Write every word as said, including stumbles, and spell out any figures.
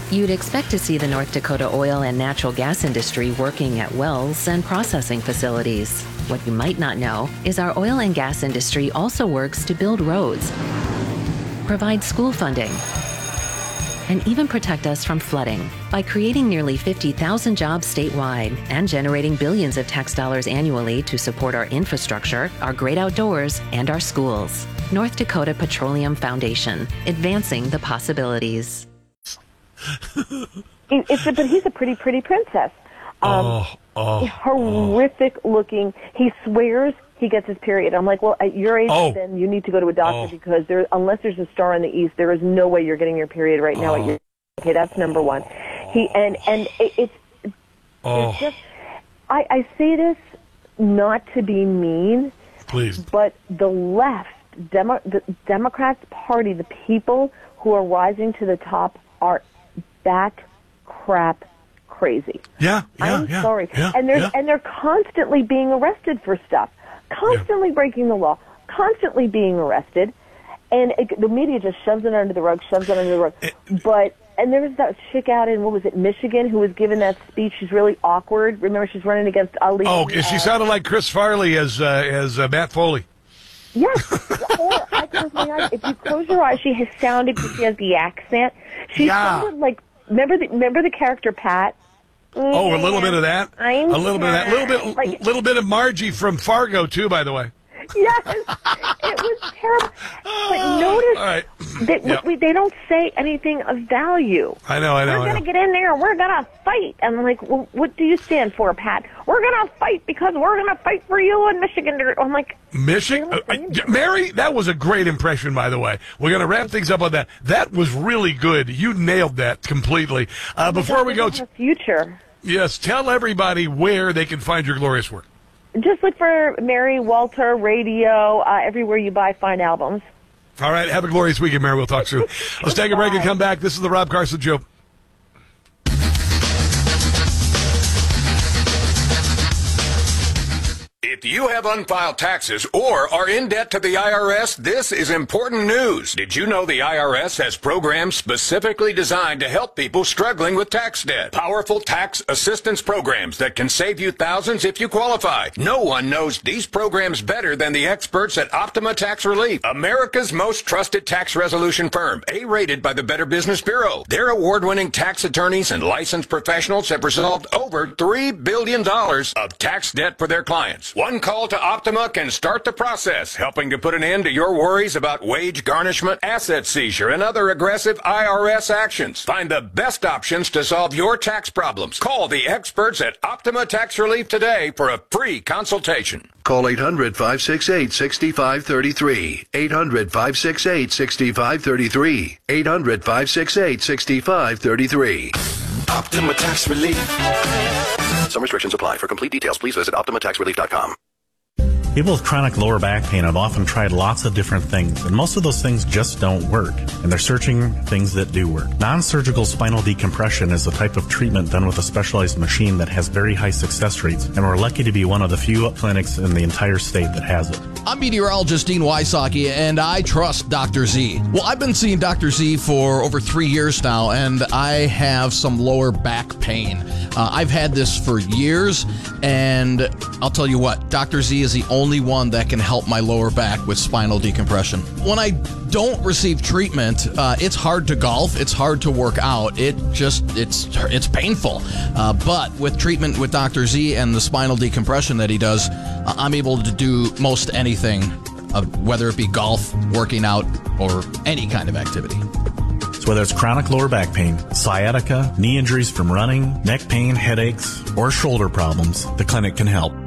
You'd expect to see the North Dakota oil and natural gas industry working at wells and processing facilities. What you might not know is our oil and gas industry also works to build roads, provide school funding, and even protect us from flooding by creating nearly fifty thousand jobs statewide and generating billions of tax dollars annually to support our infrastructure, our great outdoors, and our schools. North Dakota Petroleum Foundation, advancing the possibilities. It's a, but he's a pretty, pretty princess. Um, oh, oh, horrific oh. looking. He swears he gets his period. I'm like, well, at your age, oh. then you need to go to a doctor oh. because there, unless there's a star in the east, there is no way you're getting your period right now. Oh. At your, okay, that's number one. He and and it, it's, oh. it's just. I, I say this not to be mean, please, but the left, Demo, the Democrats Party, the people who are rising to the top are bat crap crazy. Yeah, yeah, I'm yeah, sorry. yeah, and they're yeah. and they're constantly being arrested for stuff, constantly yeah. breaking the law, constantly being arrested, and it, the media just shoves it under the rug, shoves it under the rug. It, but and there was that chick out in what was it, Michigan, who was given that speech. She's really awkward. Remember, she's running against Ali. Oh, uh, she sounded like Chris Farley as uh, as uh, Matt Foley. Yes, or I close my eyes. If you close your eyes, she has sounded because she has the accent. She yeah. sounded like remember the remember the character Pat. Oh, a little bit of that. I'm a little bit of that. A little bit, like, little bit of Margie from Fargo too, by the way. Yes, it was terrible. But notice right. that yep. we, they don't say anything of value. I know, I know. We're going to get in there and we're going to fight. And I'm like, well, what do you stand for, Pat? We're going to fight because we're going to fight for you in Michigan. I'm like, Michigan? Uh, I, Mary, that was a great impression, by the way. We're going to wrap things up on that. That was really good. You nailed that completely. Uh, before we go, to future. Yes, tell everybody where they can find your glorious work. Just look for Mary Walter Radio uh, everywhere you buy fine albums. All right. Have a glorious weekend, Mary. We'll talk soon. Let's take a break and come back. This is the Rob Carson Show. If you have unfiled taxes or are in debt to the I R S, this is important news. Did you know the I R S has programs specifically designed to help people struggling with tax debt? Powerful tax assistance programs that can save you thousands if you qualify. No one knows these programs better than the experts at Optima Tax Relief, America's most trusted tax resolution firm, A-rated by the Better Business Bureau. Their award-winning tax attorneys and licensed professionals have resolved over three billion dollars of tax debt for their clients. One call to Optima can start the process, helping to put an end to your worries about wage garnishment, asset seizure, and other aggressive I R S actions. Find the best options to solve your tax problems. Call the experts at Optima Tax Relief today for a free consultation. Call eight hundred, five six eight, six five three three. eight hundred, five six eight, six five three three. eight hundred, five six eight, six five three three. Optima Tax Relief. Some restrictions apply. For complete details, please visit optima tax relief dot com. People with chronic lower back pain have often tried lots of different things, and most of those things just don't work, and they're searching things that do work. Non-surgical spinal decompression is a type of treatment done with a specialized machine that has very high success rates, and we're lucky to be one of the few clinics in the entire state that has it. I'm meteorologist Dean Wysocki, and I trust Doctor Z. Well, I've been seeing Doctor Z for over three years now, and I have some lower back pain. Uh, I've had this for years, and I'll tell you what, Doctor Z is the only only one that can help my lower back with spinal decompression. When I don't receive treatment, uh, it's hard to golf, it's hard to work out, it just, it's it's painful. Uh, but with treatment with Doctor Z and the spinal decompression that he does, uh, I'm able to do most anything, uh, whether it be golf, working out, or any kind of activity. So whether it's chronic lower back pain, sciatica, knee injuries from running, neck pain, headaches, or shoulder problems, the clinic can help.